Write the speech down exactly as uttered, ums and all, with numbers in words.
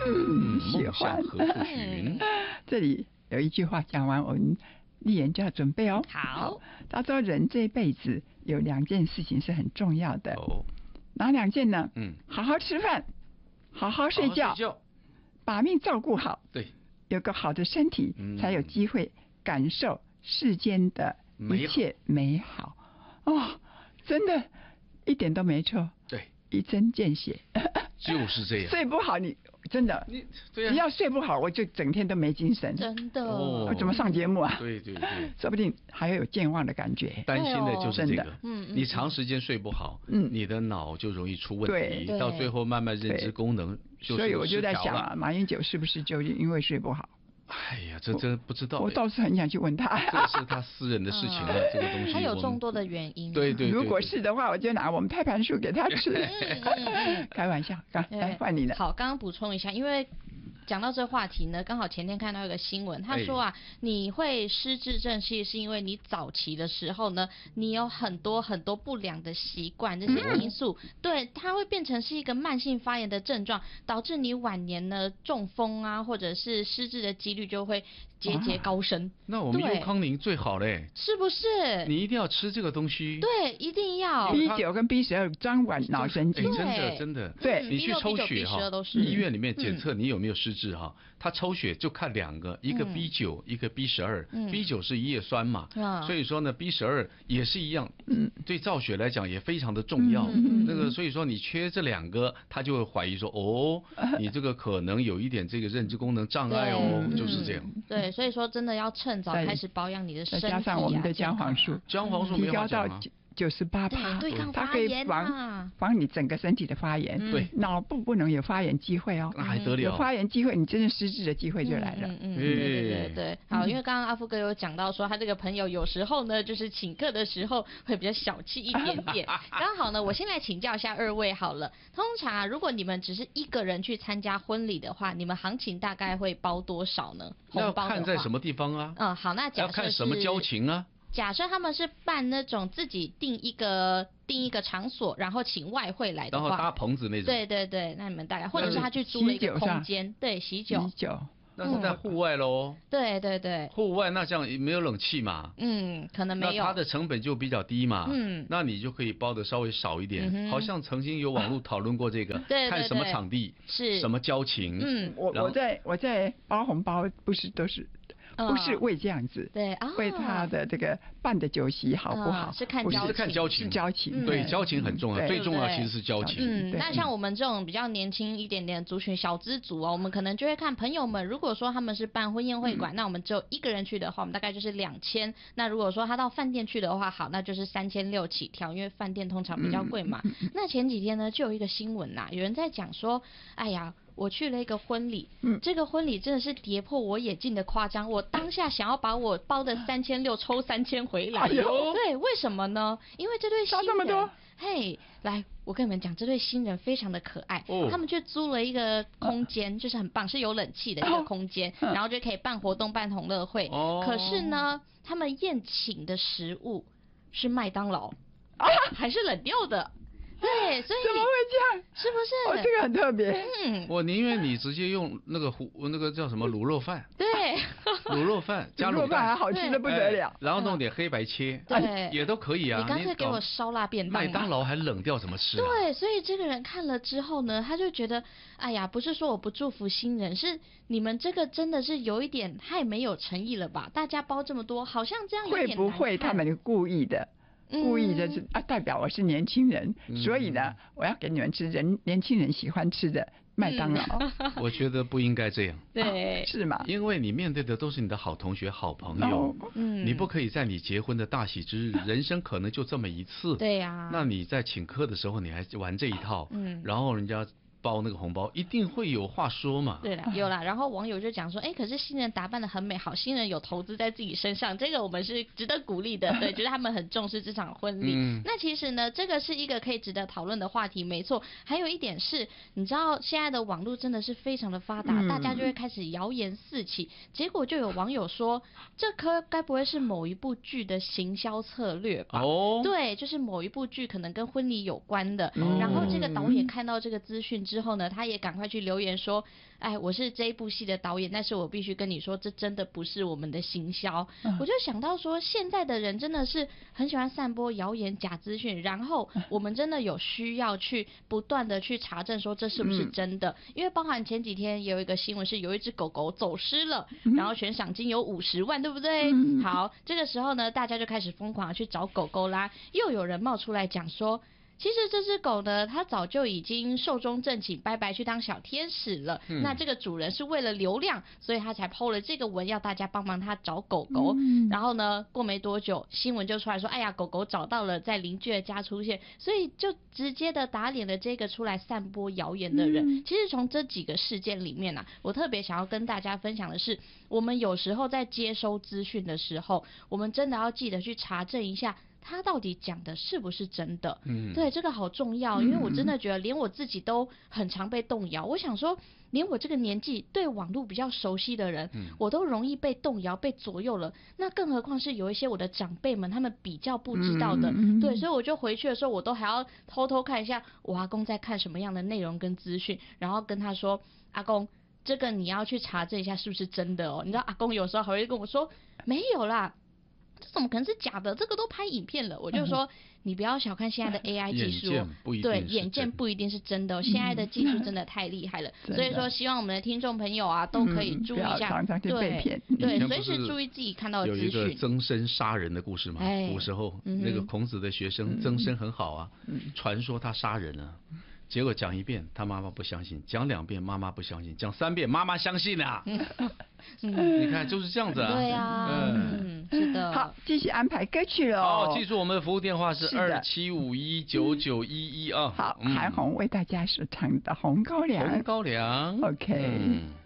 嗯， 梦想何处寻？ 这里有一句话讲完，我们立言就要准备哦。 好， 他说人这一辈子有两件事情是很重要的。 哦， 哪两件呢？ 嗯， 好好吃饭，好好睡觉， 好好睡觉把命照顾好。 对， 有个好的身体， 嗯、 才有机会感受世间的一切美好。哦，真的，一点都没错。 对， 一针见血。 就是这样。 睡不好，你真的， 你对啊， 只要睡不好，我就整天都没精神。 真的， 哦、 我怎么上节目啊？ 对对对， 说不定还有健忘的感觉。 担心的就是这个。 嗯、哦， 你长时间睡不好， 嗯， 你的脑就容易出问题， 对， 到最后慢慢认知功能就是失调了。 所以我就在想啊，马英九是不是就因为睡不好？ 哎呀，这真不知道、欸。 我倒是很想去问他。 这是他私人的事情了，这个东西。 他有众多的原因。 对 对, 对, 对。 如果是的话，我就拿我们胎盘素给他吃。开玩笑，来换你了。 好，刚刚补充一下，因为讲到这话题呢，刚好前天看到一个新闻，他说啊，哎、你会失智症，其实是因为你早期的时候呢，你有很多很多不良的习惯，这些因素，嗯、对，它会变成是一个慢性发炎的症状，导致你晚年呢中风啊，或者是失智的几率就会节节高升。 啊、那我们优康宁最好嘞， 是不是？ 你一定要吃这个东西。 对，一定要。 B 九跟 B 十二专管脑神经， 哎、真的真的。 对， 你去抽血哈，医院里面检测你有没有失智哈，他抽血就看两个，一个 B 九、嗯，一个 B 十二、嗯。B 九是叶酸嘛、嗯，所以说呢 B 十二也是一样，嗯，对造血来讲也非常的重要。嗯、那个所以说你缺这两个，他就会怀疑说哦，你这个可能有一点这个认知功能障碍哦，就是这样。 对，所以说真的要趁早开始保养你的身体、啊， 再加上我们的姜黄素， 姜黄素没话讲啊。 九十八趴， 对抗它可以防防你整个身体的发炎。 对， 脑部不能有发炎机会哦， 那还得了？ 有发炎机会，你真的失智的机会就来了。 嗯嗯，对对对对。好，因为刚刚阿富哥有讲到说，他这个朋友有时候呢，就是请客的时候会比较小气一点点。刚好呢，我先来请教一下二位好了。通常如果你们只是一个人去参加婚礼的话，你们行情大概会包多少呢？红包要看在什么地方啊？ 嗯，好，那假设要看什么交情啊？ 假设他们是办那种自己订一个订一个场所，然后请外汇来的话， 然后搭棚子那种。 对对对，那你们大概，或者是他去租了一个空间，对，喜酒。 喜酒， 那是在户外喽。 对对对。 户外那这样没有冷气嘛？ 嗯，可能没有。 那它的成本就比较低嘛。 嗯。 那你就可以包的稍微少一点。 嗯、 好像曾经有网络讨论过这个， 对看什么场地， 是什么交情。 嗯， 我我在我在包红包，不是都是。不是为这样子， 对啊， 为他的这个办的酒席好不好？ 是看交情，是看交情， 交情， 对，交情很重要，最重要其实是交情。 嗯，那像我们这种比较年轻一点点的族群，小资族哦，我们可能就会看朋友们，如果说他们是办婚宴会馆，那我们只有一个人去的话，我们大概就是两千。那如果说他到饭店去的话，好，那就是三千六起跳，因为饭店通常比较贵嘛。那前几天呢，就有一个新闻呐，有人在讲说，哎呀。我去了一个婚礼，嗯，这个婚礼真的是跌破我眼镜的夸张。我当下想要把我包的三千六抽三千回来， 哎呦， 对，为什么呢？因为这对新人， 这么多， 嘿，来，我跟你们讲，这对新人非常的可爱，哦、他们去租了一个空间，就是很棒，是有冷气的一个空间，哦、然后就可以办活动、办同乐会。哦、可是呢，他们宴请的食物是麦当劳，啊，还是冷掉的。对，所以怎么会这样？ 是不是？ 哦，这个很特别。 嗯， 我宁愿你直接用那个糊那个叫什么卤肉饭， 对， 卤肉饭加卤肉饭还好吃的不得了， 哎、然后弄点黑白切， 对， 也都可以啊。 你干脆给我烧腊便当。 麦当劳还冷掉怎么吃、啊？ 对，所以这个人看了之后呢，他就觉得，哎呀，不是说我不祝福新人，是你们这个真的是有一点太没有诚意了吧？大家包这么多，好像这样有点难看。 会不会他们故意的？故意的是啊，代表我是年轻人，嗯、所以呢，我要给你们吃人年轻人喜欢吃的麦当劳。 嗯、 我觉得不应该这样， 对、 啊，是吗？ 因为你面对的都是你的好同学、好朋友，哦、嗯，你不可以在你结婚的大喜之日，人生可能就这么一次， 对呀、啊。 那你在请客的时候，你还玩这一套，嗯，然后人家。包那个红包一定会有话说嘛？ 对啦，有啦。然后网友就讲说，哎，可是新人打扮得很美，好，新人有投资在自己身上，这个我们是值得鼓励的。对，觉得他们很重视这场婚礼。嗯、那其实呢，这个是一个可以值得讨论的话题，没错。还有一点是，你知道现在的网络真的是非常的发达，嗯、大家就会开始谣言四起，结果就有网友说，这可该不会是某一部剧的行销策略吧？哦，对，就是某一部剧可能跟婚礼有关的。嗯、然后这个导演看到这个资讯之之后呢，他也赶快去留言说，哎，我是这一部戏的导演，但是我必须跟你说，这真的不是我们的行销。嗯、我就想到说，现在的人真的是很喜欢散播谣言、假资讯，然后我们真的有需要去不断的去查证说这是不是真的，嗯、因为包含前几天也有一个新闻是有一只狗狗走失了，嗯、然后悬赏金有五十万，对不对？嗯、好，这个时候呢，大家就开始疯狂的去找狗狗啦，又有人冒出来讲说，其实这只狗呢，它早就已经寿终正寝，拜拜去当小天使了。嗯、那这个主人是为了流量，所以他才 po 了这个文，要大家帮忙他找狗狗。嗯、然后呢，过没多久，新闻就出来说，哎呀，狗狗找到了，在邻居的家出现，所以就直接的打脸了这个出来散播谣言的人。嗯、其实从这几个事件里面啊，我特别想要跟大家分享的是，我们有时候在接收资讯的时候，我们真的要记得去查证一下，他到底讲的是不是真的？嗯，对，这个好重要，因为我真的觉得连我自己都很常被动摇。我想说，连我这个年纪对网络比较熟悉的人，嗯、我都容易被动摇、被左右了，那更何况是有一些我的长辈们，他们比较不知道的。嗯、对，所以我就回去的时候，我都还要偷偷看一下我阿公在看什么样的内容跟资讯，然后跟他说，阿公，这个你要去查证一下是不是真的哦。你知道阿公有时候还会跟我说，没有啦，这怎么可能是假的？这个都拍影片了。我就说，你不要小看现在的 A I 技术哦，对，眼见不一定是真的哦。现在的技术真的太厉害了，所以说希望我们的听众朋友啊，都可以注意一下， 常常去被骗， 对，随时注意自己看到的资讯。 有一个曾参杀人的故事嘛，古时候那个孔子的学生曾参很好啊，传说他杀人了。结果讲一遍，他妈妈不相信；讲两遍，妈妈不相信；讲三遍，妈妈相信啊！嗯、你看就是这样子啊。 对啊，嗯，是的。 好，继续安排歌曲了。 好，记住我们的服务电话是二七五一九九一一啊。 好，韩红为大家所唱的《红高粱》。 红高粱。 OK。嗯